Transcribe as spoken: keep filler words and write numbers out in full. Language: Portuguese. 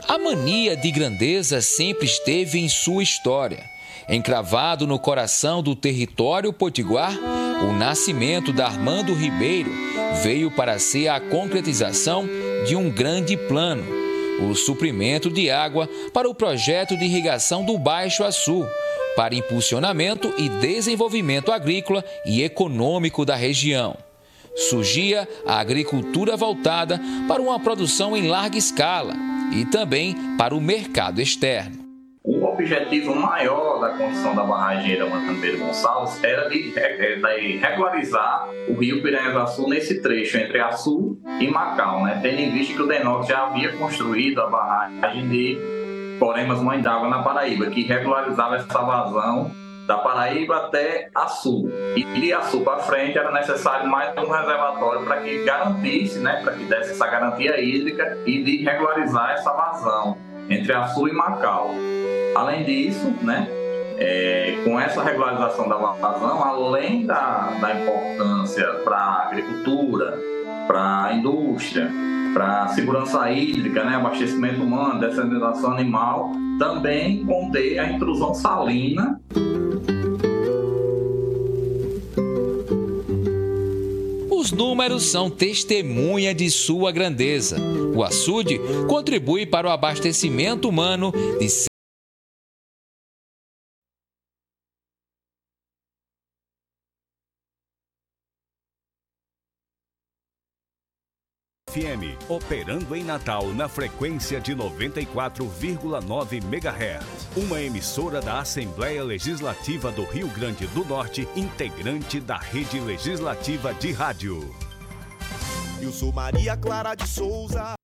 A mania de grandeza sempre esteve em sua história. Encravado no coração do território potiguar, o nascimento da Armando Ribeiro veio para ser a concretização de um grande plano: o suprimento de água para o projeto de irrigação do Baixo Açu, para impulsionamento e desenvolvimento agrícola e econômico da região. Surgia a agricultura voltada para uma produção em larga escala e também para o mercado externo. O objetivo maior da construção da barragem Armando Ribeiro Gonçalves era de regularizar o rio Piranha-Açu nesse trecho entre Açu e Macau, né? Tendo em vista que o DENOC já havia construído a barragem de Poremas Mãe d'Água na Paraíba, que regularizava essa vazão da Paraíba até Açu. E de Açu para frente era necessário mais um reservatório para que garantisse, né, para que desse essa garantia hídrica e de regularizar essa vazão entre Açu e Macau. Além disso, né, é, com essa regularização da vazão, além da, da importância para a agricultura, para a indústria, para a segurança hídrica, né, abastecimento humano, dessalinização animal, também conter a intrusão salina. Os números são testemunha de sua grandeza. O açude contribui para o abastecimento humano de F M, operando em Natal na frequência de noventa e quatro vírgula nove megahertz. Uma emissora da Assembleia Legislativa do Rio Grande do Norte, integrante da Rede Legislativa de Rádio. Eu sou Maria Clara de Souza.